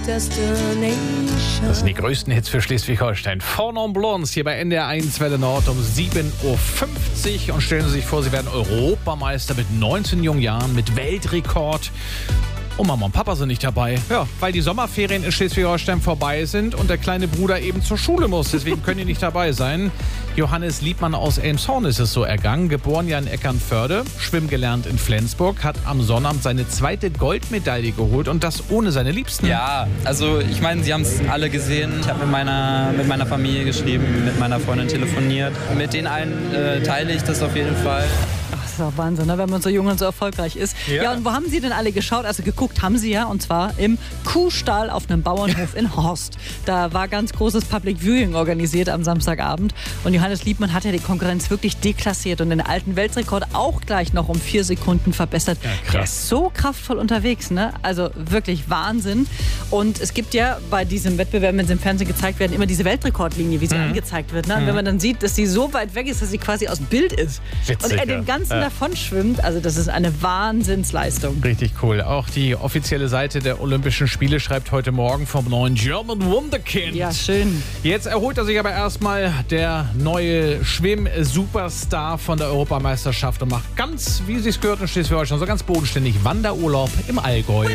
Das sind die größten Hits für Schleswig-Holstein. Fornon Blondes hier bei NDR 1 Welle Nord um 7.50 Uhr. Und stellen Sie sich vor, Sie werden Europameister mit 19 jungen Jahren, mit Weltrekord. Und Mama und Papa sind nicht dabei. Ja, weil die Sommerferien in Schleswig-Holstein vorbei sind und der kleine Bruder eben zur Schule muss. Deswegen können die nicht dabei sein. Johannes Liebmann aus Elmshorn ist es so ergangen. Geboren ja in Eckernförde, schwimmen gelernt in Flensburg, hat am Sonnabend seine zweite Goldmedaille geholt und das ohne seine Liebsten. Ja, also ich meine, Sie haben es alle gesehen. Ich habe mit meiner Familie geschrieben, mit meiner Freundin telefoniert. Mit den allen teile ich das auf jeden Fall. Das ist doch Wahnsinn, ne? Wenn man so jung und so erfolgreich ist. Ja, und wo haben Sie denn alle geschaut? Also geguckt haben Sie ja, und zwar im Kuhstall auf einem Bauernhof in Horst. Da war ganz großes Public Viewing organisiert am Samstagabend. Und Johannes Liebmann hat ja die Konkurrenz wirklich deklassiert und den alten Weltrekord auch gleich noch um 4 Sekunden verbessert. Ja, krass. Der ist so kraftvoll unterwegs, ne? Also wirklich Wahnsinn. Und es gibt ja bei diesem Wettbewerb, wenn sie im Fernsehen gezeigt werden, immer diese Weltrekordlinie, wie sie angezeigt wird. Ne? Und wenn man dann sieht, dass sie so weit weg ist, dass sie quasi aus dem Bild ist. Witzig, und er den ganzen davon schwimmt. Also das ist eine Wahnsinnsleistung. Richtig cool. Auch die offizielle Seite der Olympischen Spiele schreibt heute Morgen vom neuen German Wunderkind. Ja, schön. Jetzt erholt er sich aber erstmal, der neue Schwimm-Superstar von der Europameisterschaft und macht ganz, wie sie es gehört in Schleswig-Holstein, so ganz bodenständig Wanderurlaub im Allgäu.